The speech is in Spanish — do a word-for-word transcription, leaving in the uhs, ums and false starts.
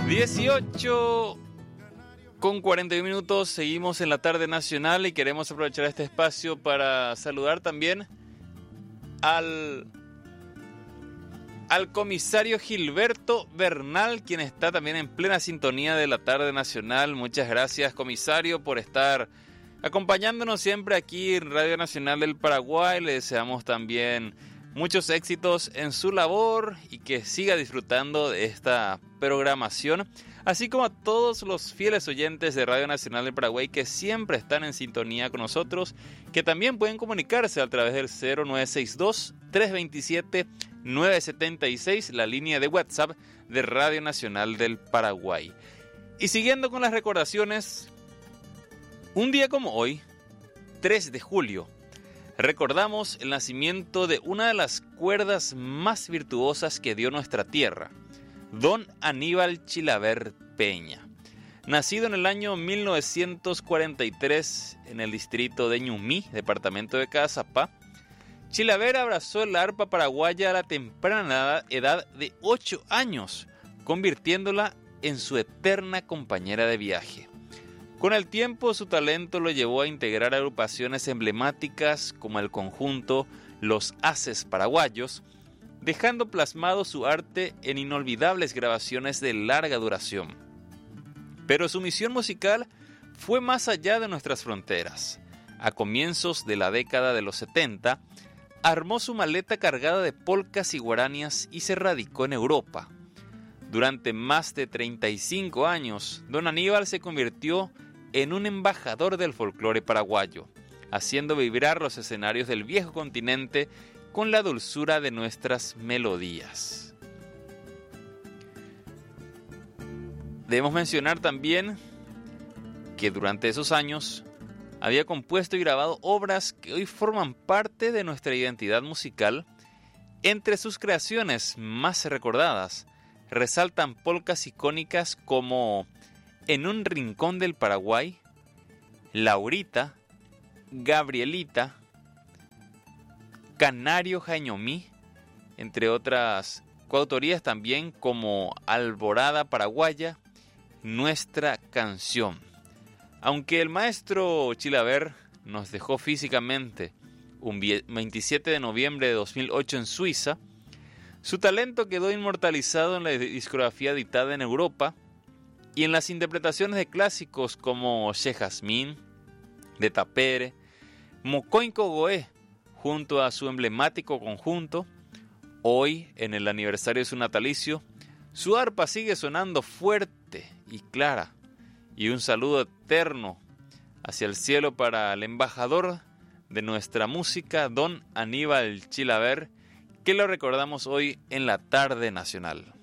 dieciocho con cuarenta y uno minutos, seguimos en la tarde nacional y queremos aprovechar este espacio para saludar también al, al comisario Gilberto Bernal, quien está también en plena sintonía de la tarde nacional. Muchas gracias, comisario, por estar acompañándonos siempre aquí en Radio Nacional del Paraguay. Le deseamos también muchos éxitos en su labor y que siga disfrutando de esta programación, así como a todos los fieles oyentes de Radio Nacional del Paraguay que siempre están en sintonía con nosotros, que también pueden comunicarse a través del cero nueve seis dos, tres dos siete, nueve siete seis, la línea de WhatsApp de Radio Nacional del Paraguay. Y siguiendo con las recordaciones, un día como hoy, tres de julio, recordamos el nacimiento de una de las cuerdas más virtuosas que dio nuestra tierra, don Aníbal Chilaver Peña. Nacido en el año mil novecientos cuarenta y tres en el distrito de Ñumí, departamento de Caazapá, Chilaver abrazó el arpa paraguaya a la temprana edad de ocho años, convirtiéndola en su eterna compañera de viaje. Con el tiempo, su talento lo llevó a integrar agrupaciones emblemáticas como el conjunto Los Haces Paraguayos, dejando plasmado su arte en inolvidables grabaciones de larga duración. Pero su misión musical fue más allá de nuestras fronteras. A comienzos de la década de los setenta, armó su maleta cargada de polcas y guaranias y se radicó en Europa. Durante más de treinta y cinco años, don Aníbal se convirtió en un embajador del folclore paraguayo, haciendo vibrar los escenarios del viejo continente con la dulzura de nuestras melodías. Debemos mencionar también que durante esos años había compuesto y grabado obras que hoy forman parte de nuestra identidad musical. Entre sus creaciones más recordadas resaltan polcas icónicas como En un rincón del Paraguay, Laurita, Gabrielita, Canario Jañomí, entre otras coautorías también como Alborada Paraguaya, Nuestra Canción. Aunque el maestro Chilaver nos dejó físicamente un veintisiete de noviembre de dos mil ocho en Suiza, su talento quedó inmortalizado en la discografía editada en Europa y en las interpretaciones de clásicos como Che Jazmín, de Tapere, Mocoinco Goé, junto a su emblemático conjunto. Hoy, en el aniversario de su natalicio, su arpa sigue sonando fuerte y clara. Y un saludo eterno hacia el cielo para el embajador de nuestra música, don Aníbal Chilaver, que lo recordamos hoy en la tarde nacional.